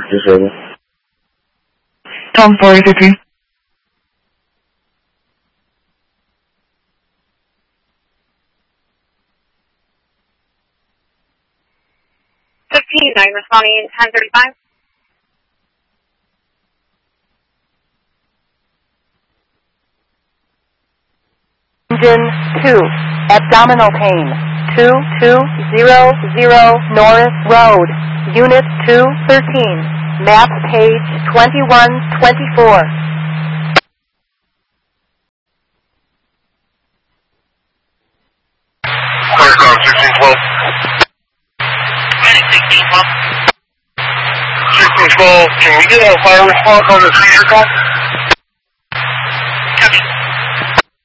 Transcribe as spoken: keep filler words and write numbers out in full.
是谁的 ？Tom forty-three. Fifteen nine responding ten thirty-five. Engine two, abdominal pain, two two zero zero Norris Road, Unit two thirteen, map page twenty-one twenty-four. Clear sixteen twelve. sixteen twelve, can we get a fire response on the seizure call?